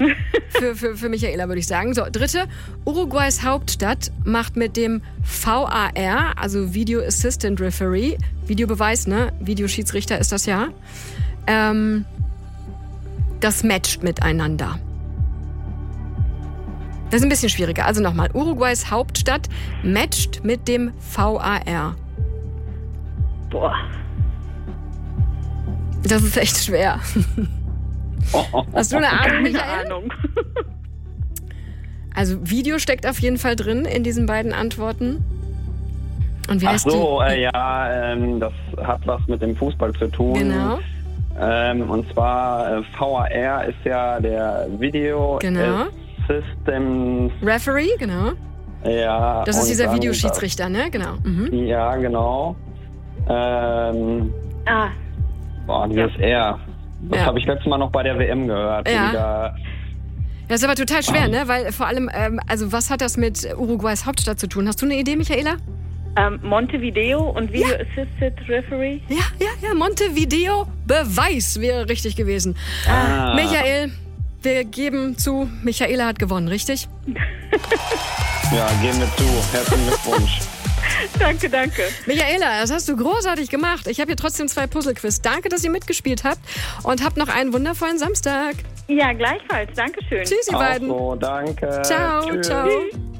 Für Michaela würde ich sagen. So, dritte. Uruguays Hauptstadt macht mit dem VAR, also Video Assistant Referee, Videobeweis, ne? Videoschiedsrichter ist das ja. Das matcht miteinander. Das ist ein bisschen schwieriger. Also nochmal. Uruguays Hauptstadt matcht mit dem VAR. Boah. Das ist echt schwer. Hast du eine Ahnung, Michael? Keine Ahnung. Also Video steckt auf jeden Fall drin in diesen beiden Antworten. Und wie heißt das hat was mit dem Fußball zu tun. Genau. Und zwar VAR ist ja der Video Systems Referee, genau. Ja. Das ist dieser Videoschiedsrichter, ne? Genau. Mhm. Ja, genau. Dieses R. Das habe ich letztes Mal noch bei der WM gehört. Ja. Das ist aber total schwer, ne? Weil vor allem, was hat das mit Uruguays Hauptstadt zu tun? Hast du eine Idee, Michaela? Montevideo und Video Assisted Referee. Ja, Montevideo Beweis wäre richtig gewesen. Michael, wir geben zu, Michaela hat gewonnen, richtig? Ja, geben wir zu. Herzlichen Glückwunsch. Danke. Michaela, das hast du großartig gemacht. Ich habe hier trotzdem 2 Puzzlequiz. Danke, dass ihr mitgespielt habt und habt noch einen wundervollen Samstag. Ja, gleichfalls. Dankeschön. Tschüss, ihr beiden. So, danke. Ciao, Tschüss. ciao.